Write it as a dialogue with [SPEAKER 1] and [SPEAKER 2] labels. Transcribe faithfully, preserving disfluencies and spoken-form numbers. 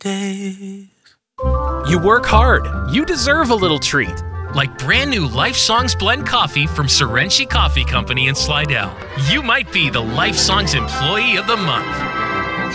[SPEAKER 1] days.
[SPEAKER 2] You work hard. You deserve a little treat. Like brand new Life Songs Blend Coffee from Serenchi Coffee Company in Slidell. You might be the Life Songs Employee of the Month.